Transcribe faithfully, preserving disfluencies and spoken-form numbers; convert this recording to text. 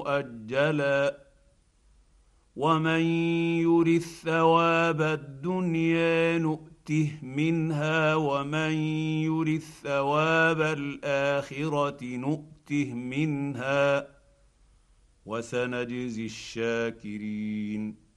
مؤجلا ومن يرث ثواب الدنيا نؤته منها ومن يرث ثواب الاخره نؤته منها وسنجزي الشاكرين